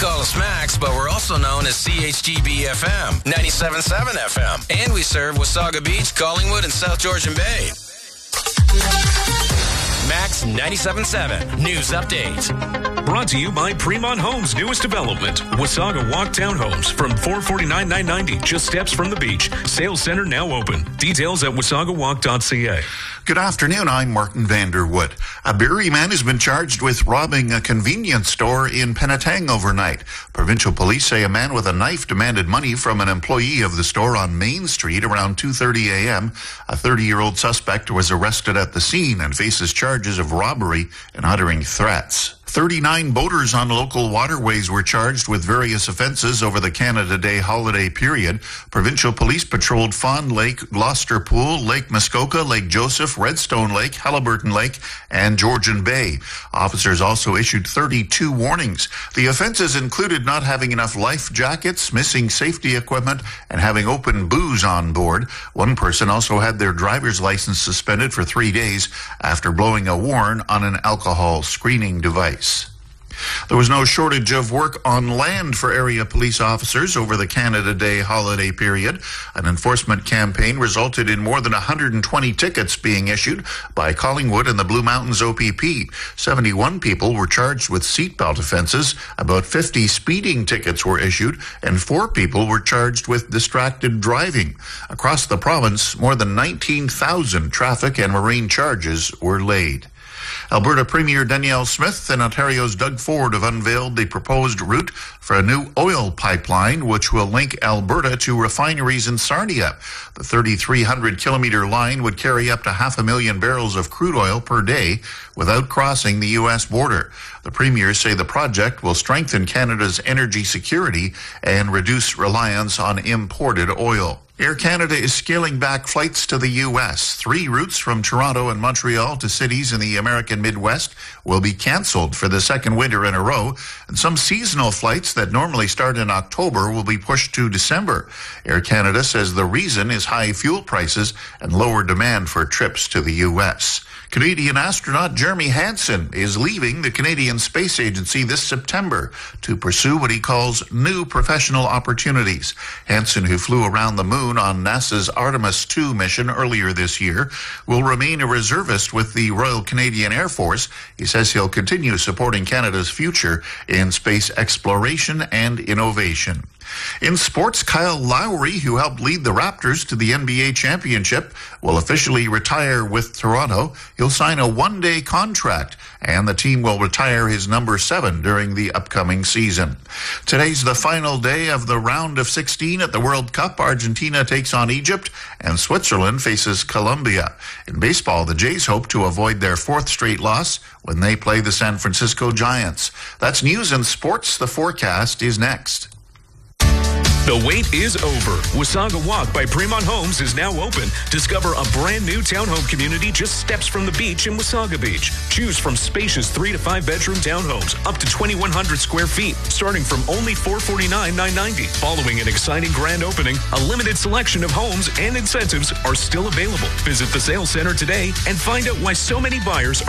call us Max, but we're also known as CHGB FM, 97.7 FM. And we serve Wasaga Beach, Collingwood, and South Georgian Bay. Max 97.7 News Update. Brought to you by Fremont Homes' newest development, Wasaga Walk Townhomes, from $449,990, just steps from the beach. Sales center now open. Details at wasagawalk.ca. Good afternoon, I'm Martin Vanderwood. A Barrie man has been charged with robbing a convenience store in Penetang overnight. Provincial police say a man with a knife demanded money from an employee of the store on Main Street around 2:30 a.m. A 30-year-old suspect was arrested at the scene and faces charges of robbery and uttering threats. 39 boaters on local waterways were charged with various offences over the Canada Day holiday period. Provincial police patrolled Fawn Lake, Gloucester Pool, Lake Muskoka, Lake Joseph, Redstone Lake, Halliburton Lake, and Georgian Bay. Officers also issued 32 warnings. The offences included not having enough life jackets, missing safety equipment, and having open booze on board. One person also had their driver's license suspended for 3 days after blowing a horn on an alcohol screening device. There was no shortage of work on land for area police officers over the Canada Day holiday period. An enforcement campaign resulted in more than 120 tickets being issued by Collingwood and the Blue Mountains OPP. 71 people were charged with seatbelt offences, about 50 speeding tickets were issued, and 4 people were charged with distracted driving. Across the province, more than 19,000 traffic and marine charges were laid. Alberta Premier Danielle Smith and Ontario's Doug Ford have unveiled the proposed route for a new oil pipeline, which will link Alberta to refineries in Sarnia. The 3,300-kilometre line would carry up to 500,000 barrels of crude oil per day without crossing the U.S. border. The premiers say the project will strengthen Canada's energy security and reduce reliance on imported oil. Air Canada is scaling back flights to the U.S. 3 routes from Toronto and Montreal to cities in the American Midwest will be canceled for the second winter in a row, and some seasonal flights that normally start in October will be pushed to December. Air Canada says the reason is high fuel prices and lower demand for trips to the U.S. Canadian astronaut Jeremy Hansen is leaving the Canadian Space Agency this September to pursue what he calls new professional opportunities. Hansen, who flew around the moon on NASA's Artemis II mission earlier this year, will remain a reservist with the Royal Canadian Air Force. He says he'll continue supporting Canada's future in space exploration and innovation. In sports, Kyle Lowry, who helped lead the Raptors to the NBA championship, will officially retire with Toronto. He'll sign a one-day contract, and the team will retire his number 7 during the upcoming season. Today's the final day of the round of 16 at the World Cup. Argentina takes on Egypt, and Switzerland faces Colombia. In baseball, the Jays hope to avoid their 4th straight loss when they play the San Francisco Giants. That's news and sports. The forecast is next. The wait is over. Wasaga Walk by Fremont Homes is now open. Discover a brand new townhome community just steps from the beach in Wasaga Beach. Choose from spacious 3 to 5 bedroom townhomes up to 2,100 square feet, starting from only $449,990. Following an exciting grand opening, a limited selection of homes and incentives are still available. Visit the sales center today and find out why so many buyers